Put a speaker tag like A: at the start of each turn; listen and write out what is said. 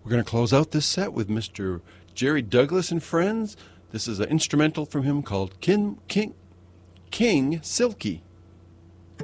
A: We're going to close out this set with Mr. Jerry Douglas and Friends. This is an instrumental from him called King Silky.